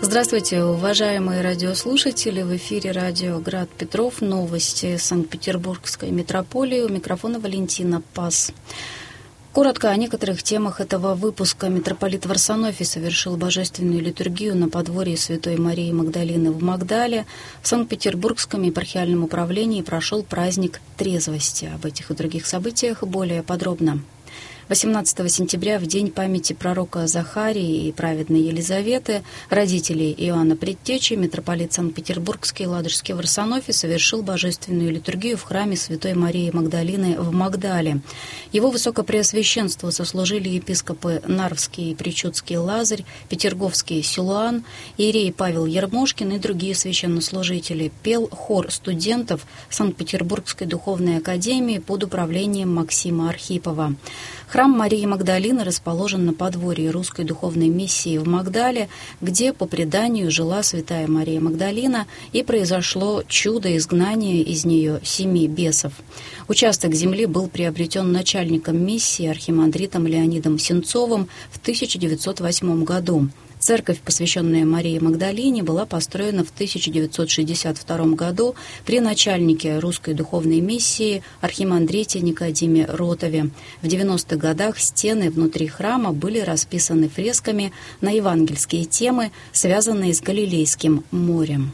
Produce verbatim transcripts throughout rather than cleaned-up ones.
Здравствуйте, уважаемые радиослушатели. В эфире радио «Град Петров». Новости Санкт-Петербургской метрополии. У микрофона Валентина Пас. Коротко о некоторых темах этого выпуска. Митрополит Варсонофий совершил божественную литургию на подворье Святой Марии Магдалины в Магдале. В Санкт-Петербургском епархиальном управлении прошел праздник трезвости. Об этих и других событиях более подробно. восемнадцатого сентября, в день памяти пророка Захарии и праведной Елизаветы, родителей Иоанна Предтечи, митрополит Санкт-Петербургский и Ладожский Варсонофий совершил божественную литургию в храме Святой Марии Магдалины в Магдале. Его высокопреосвященство сослужили епископы Нарвский и Причудский Лазарь, Петерговский Силуан, иерей Павел Ермошкин и другие священнослужители. Пел хор студентов Санкт-Петербургской духовной академии под управлением Максима Архипова. Храм Марии Магдалины расположен на подворье Русской духовной миссии в Магдале, где, по преданию, жила святая Мария Магдалина, и произошло чудо изгнания из нее семи бесов. Участок земли был приобретен начальником миссии архимандритом Леонидом Сенцовым в тысяча девятьсот восьмом году. Церковь, посвященная Марии Магдалине, была построена в тысяча девятьсот шестьдесят втором году при начальнике Русской духовной миссии архимандрите Никодиме Ротове. В девяностых годах стены внутри храма были расписаны фресками на евангельские темы, связанные с Галилейским морем.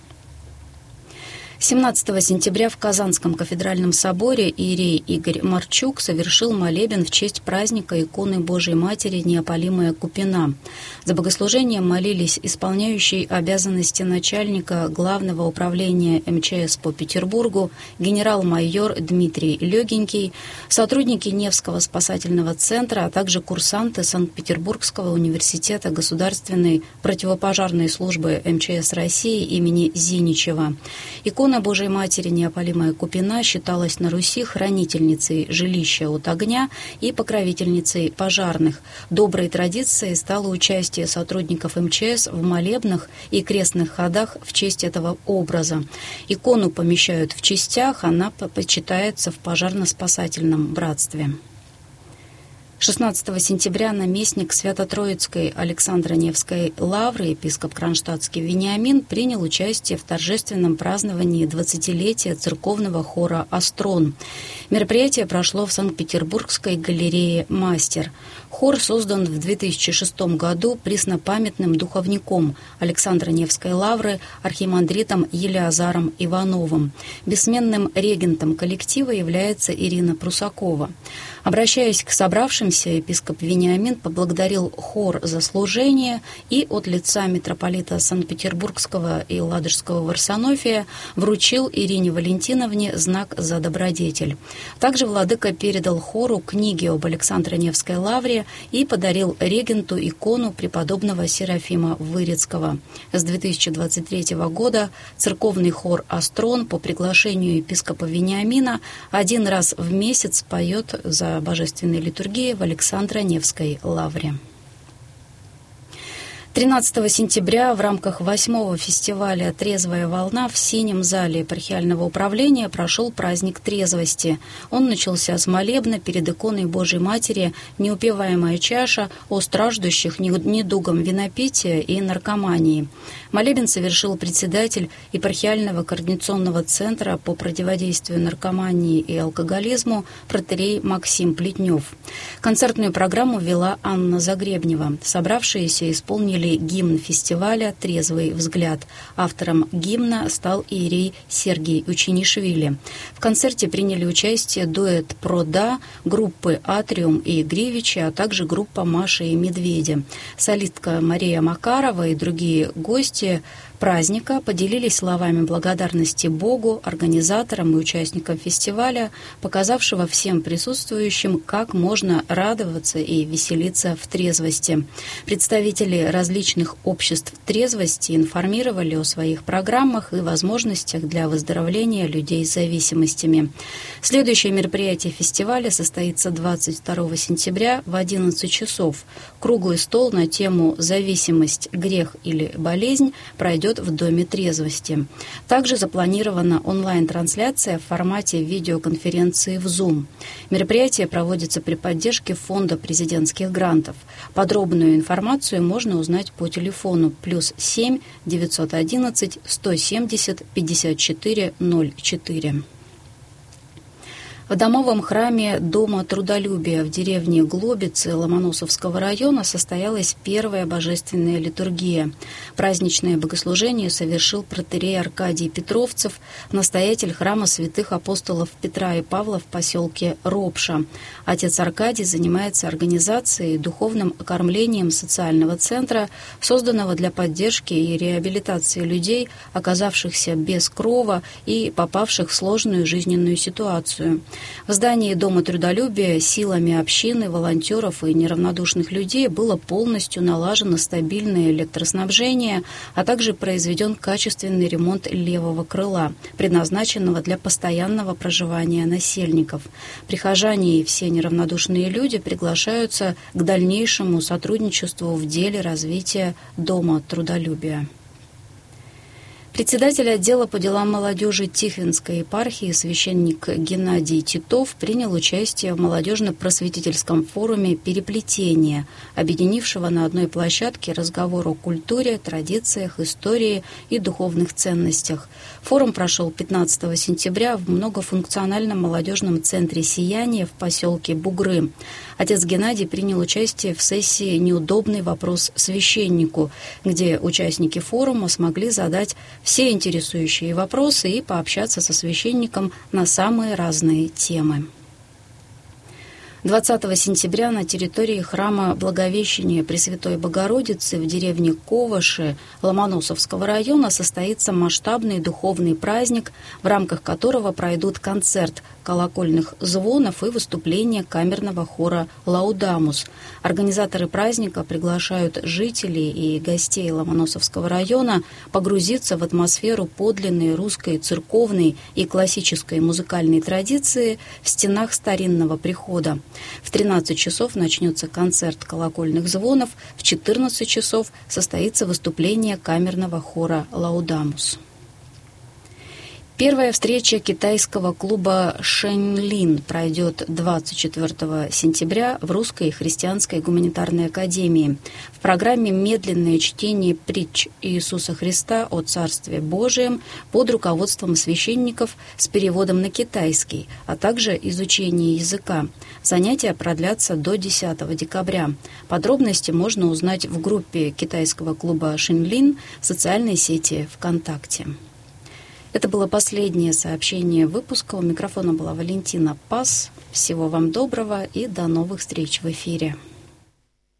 семнадцатого сентября в Казанском кафедральном соборе иерей Игорь Марчук совершил молебен в честь праздника иконы Божией Матери Неопалимая Купина. За богослужением молились исполняющий обязанности начальника Главного управления эм че эс по Петербургу генерал-майор Дмитрий Легенький, сотрудники Невского спасательного центра, а также курсанты Санкт-Петербургского университета государственной противопожарной службы эм че эс России имени Зиничева. Икона Божией Матери Неопалимая Купина считалась на Руси хранительницей жилища от огня и покровительницей пожарных. Доброй традицией стало участие сотрудников эм че эс в молебнах и крестных ходах в честь этого образа. Икону помещают в частях, она почитается в пожарно-спасательном братстве. шестнадцатого сентября наместник Свято-Троицкой Александро-Невской лавры, епископ Кронштадтский Вениамин, принял участие в торжественном праздновании двадцатилетия церковного хора «Астрон». Мероприятие прошло в Санкт-Петербургской галерее «Мастер». Хор создан в две тысячи шестом году преснопамятным духовником Александро-Невской лавры архимандритом Елеазаром Ивановым. Бессменным регентом коллектива является Ирина Прусакова. Обращаясь к собравшимся, епископ Вениамин поблагодарил хор за служение и от лица митрополита Санкт-Петербургского и Ладожского Варсонофия вручил Ирине Валентиновне знак за добродетель. Также владыка передал хору книги об Александро-Невской лавре и подарил регенту икону преподобного Серафима Вырицкого. С две тысячи двадцать третьего года церковный хор «Астрон» по приглашению епископа Вениамина один раз в месяц поет за божественной литургией в Александро-Невской лавре. тринадцатого сентября в рамках восьмого фестиваля «Трезвая волна» в синем зале епархиального управления прошел праздник трезвости. Он начался с молебна перед иконой Божией Матери «Неупиваемая чаша» о страждущих недугом винопития и наркомании. Молебен совершил председатель епархиального координационного центра по противодействию наркомании и алкоголизму протоиерей Максим Плетнев. Концертную программу вела Анна Загребнева. Собравшиеся исполнили гимн фестиваля «Трезвый взгляд». Автором гимна стал иерей Сергий Учинишвили. В концерте приняли участие дуэт «Прода», группы «Атриум» и «Гривичи», а также группа «Маша и Медведи». Солистка Мария Макарова и другие гости праздника поделились словами благодарности Богу, организаторам и участникам фестиваля, показавшего всем присутствующим, как можно радоваться и веселиться в трезвости. Представители различных обществ трезвости информировали о своих программах и возможностях для выздоровления людей с зависимостями. Следующее мероприятие фестиваля состоится двадцать второго сентября в одиннадцать часов. Круглый стол на тему «Зависимость, грех или болезнь» пройдет пройдет в Доме трезвости. Также запланирована онлайн-трансляция в формате видеоконференции в Zoom. Мероприятие проводится при поддержке Фонда президентских грантов. Подробную информацию можно узнать по телефону плюс семь девятьсот одиннадцать сто семьдесят пятьдесят четыре ноль четыре. В домовом храме Дома трудолюбия в деревне Глобицы Ломоносовского района состоялась первая божественная литургия. Праздничное богослужение совершил протоиерей Аркадий Петровцев, настоятель храма святых апостолов Петра и Павла в поселке Ропша. Отец Аркадий занимается организацией и духовным окормлением социального центра, созданного для поддержки и реабилитации людей, оказавшихся без крова и попавших в сложную жизненную ситуацию. В здании Дома трудолюбия силами общины, волонтеров и неравнодушных людей было полностью налажено стабильное электроснабжение, а также произведен качественный ремонт левого крыла, предназначенного для постоянного проживания насельников. Прихожане и все неравнодушные люди приглашаются к дальнейшему сотрудничеству в деле развития Дома трудолюбия. Председатель отдела по делам молодежи Тихвинской епархии священник Геннадий Титов принял участие в молодежно-просветительском форуме «Переплетение», объединившего на одной площадке разговор о культуре, традициях, истории и духовных ценностях. Форум прошел пятнадцатого сентября в многофункциональном молодежном центре «Сияние» в поселке Бугры. Отец Геннадий принял участие в сессии «Неудобный вопрос священнику», где участники форума смогли задать все интересующие вопросы и пообщаться со священником на самые разные темы. двадцатого сентября на территории храма Благовещения Пресвятой Богородицы в деревне Ковыши Ломоносовского района состоится масштабный духовный праздник, в рамках которого пройдут концерт колокольных звонов и выступление камерного хора «Лаудамус». Организаторы праздника приглашают жителей и гостей Ломоносовского района погрузиться в атмосферу подлинной русской церковной и классической музыкальной традиции в стенах старинного прихода. В тринадцать часов начнется концерт колокольных звонов, в четырнадцать часов состоится выступление камерного хора «Лаудамус». Первая встреча китайского клуба «Шэньлин» пройдет двадцать четвёртого сентября в Русской христианской гуманитарной академии. В программе «Медленное чтение притч Иисуса Христа о Царстве Божием» под руководством священников с переводом на китайский, а также изучение языка. Занятия продлятся до десятого декабря. Подробности можно узнать в группе китайского клуба «Шэньлин» в социальной сети ВКонтакте. Это было последнее сообщение выпуска. У микрофона была Валентина Пас. Всего вам доброго и до новых встреч в эфире.